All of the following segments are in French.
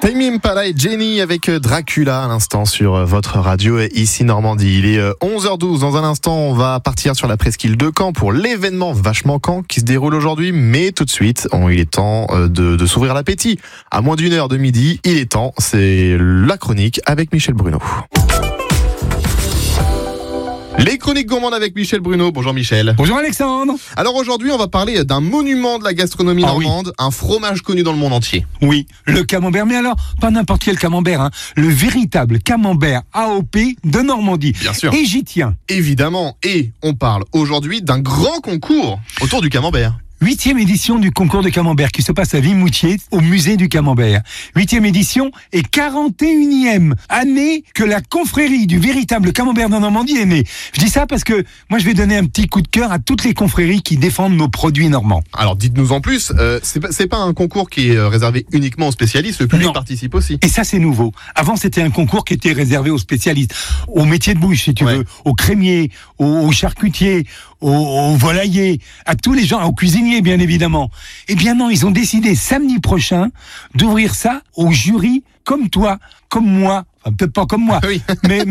Tame Impala et Jenny avec Dracula à l'instant sur votre radio ici Normandie. Il est 11h12. Dans un instant, on va partir sur la presqu'île de Caen pour l'événement Vachement Caen qui se déroule aujourd'hui. Mais tout de suite, il est temps de s'ouvrir l'appétit. À moins d'1 heure de midi, il est temps. C'est la chronique avec Michel Bruno. Les chroniques gourmandes avec Michel Bruno. Bonjour Michel. Bonjour Alexandre. Alors aujourd'hui, on va parler d'un monument de la gastronomie normande, un fromage connu dans le monde entier. Oui, le camembert. Mais alors, pas n'importe quel camembert, le véritable camembert AOP de Normandie. Bien sûr. Et j'y tiens. Évidemment. Et on parle aujourd'hui d'un grand concours autour du camembert. 8e édition du concours de camembert qui se passe à Vimoutier au musée du camembert. 8e édition et 41e année que la confrérie du véritable camembert de Normandie est née. Je dis ça parce que moi je vais donner un petit coup de cœur à toutes les confréries qui défendent nos produits normands. Alors dites-nous en plus, c'est pas un concours qui est réservé uniquement aux spécialistes, le public participe aussi. Et ça c'est nouveau. Avant c'était un concours qui était réservé aux spécialistes, aux métiers de bouche si tu veux, aux crémiers, aux charcutiers, aux volaillers, à tous les gens, aux cuisiniers bien évidemment. Eh bien non, ils ont décidé samedi prochain d'ouvrir ça au jury comme toi, comme moi, enfin, peut-être pas comme moi, mais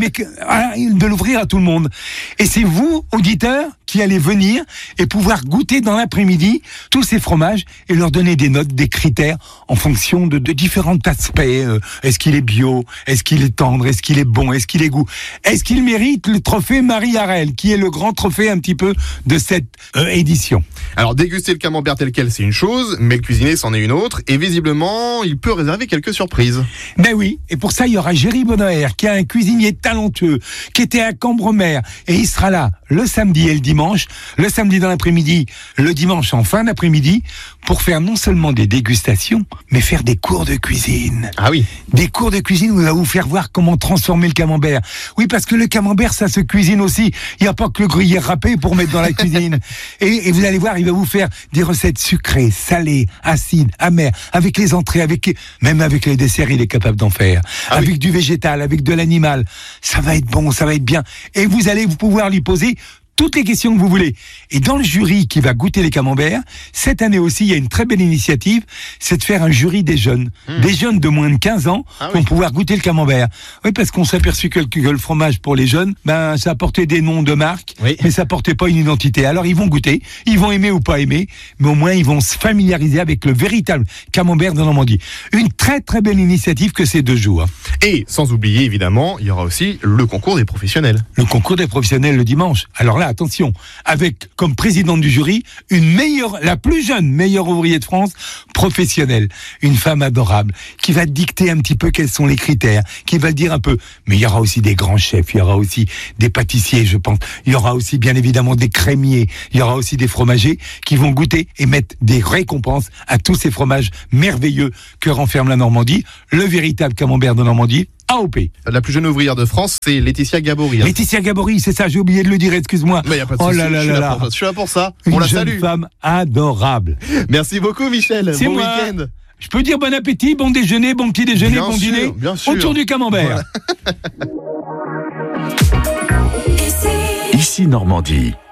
de l'ouvrir à tout le monde. Et c'est vous, auditeurs, qui allez venir et pouvoir goûter dans l'après-midi tous ces fromages et leur donner des notes, des critères en fonction de différents aspects. Est-ce qu'il est bio? Est-ce qu'il est tendre? Est-ce qu'il est bon? Est-ce qu'il est goût? Est-ce qu'il mérite le trophée Marie-Harel, qui est le grand trophée un petit peu de cette édition? Alors déguster le camembert tel quel, c'est une chose, mais le cuisiner, c'en est une autre. Et visiblement, il peut réserver quelques surprises. Ben oui, et pour ça, il y aura Géry Bonhoer, qui est un cuisinier talentueux, qui était à Cambremer, et il sera là le samedi et le dimanche, le samedi dans l'après-midi, le dimanche en fin d'après-midi, pour faire non seulement des dégustations, mais faire des cours de cuisine. Ah oui. Des cours de cuisine où il va vous faire voir comment transformer le camembert. Oui, parce que le camembert, ça se cuisine aussi. Il n'y a pas que le gruyère râpé pour mettre dans la cuisine. Et vous allez voir, il va vous faire des recettes sucrées, salées, acides, amères, avec les entrées, même avec les desserts, il est capable d'en faire. Avec du végétal, avec de l'animal. Ça va être bon, ça va être bien. Et vous allez pouvoir lui poser toutes les questions que vous voulez. Et dans le jury qui va goûter les camemberts, cette année aussi, il y a une très belle initiative, c'est de faire un jury des jeunes. Des jeunes de moins de 15 ans vont pouvoir goûter le camembert. Oui, parce qu'on s'est aperçu que le fromage pour les jeunes, ça portait des noms de marques, mais ça portait pas une identité. Alors ils vont goûter, ils vont aimer ou pas aimer, mais au moins ils vont se familiariser avec le véritable camembert de Normandie. Une très très belle initiative que ces 2 jours. Et sans oublier évidemment, il y aura aussi le concours des professionnels. Le concours des professionnels le dimanche. Alors là, attention, avec comme présidente du jury, la plus jeune meilleure ouvrier de France, professionnelle, une femme adorable, qui va dicter un petit peu quels sont les critères, qui va dire un peu, mais il y aura aussi des grands chefs, il y aura aussi des pâtissiers, je pense, il y aura aussi bien évidemment des crémiers, il y aura aussi des fromagers qui vont goûter et mettre des récompenses à tous ces fromages merveilleux que renferme la Normandie, le véritable camembert de Normandie, AOP. La plus jeune ouvrière de France, c'est Laetitia Gabory. Laetitia Gabory, c'est ça, j'ai oublié de le dire, excuse-moi. Mais y a pas de souci, je suis là pour ça. On la salue. Une femme adorable. Merci beaucoup Michel, bon week-end. Je peux dire bon appétit, bon déjeuner, bon petit déjeuner, bon dîner, autour du camembert. Ici Normandie.